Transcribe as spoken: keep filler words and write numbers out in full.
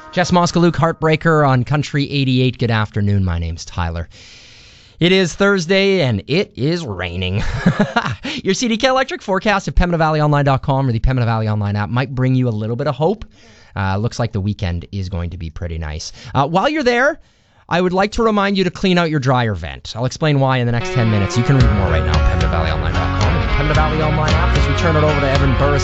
Jess Moskaluk, Heartbreaker on Country eighty-eight. Good afternoon. My name's Tyler. It is Thursday, and it is raining. Your C D K Electric forecast at Pembina Valley Online dot com or the Pembina Valley Online app might bring you a little bit of hope. Uh, looks like the weekend is going to be pretty nice. Uh, while you're there, I would like to remind you to clean out your dryer vent. I'll explain why in the next ten minutes. You can read more right now at Pembina Valley Online dot com and the Pembina Valley Online app as we turn it over to Evan Burris.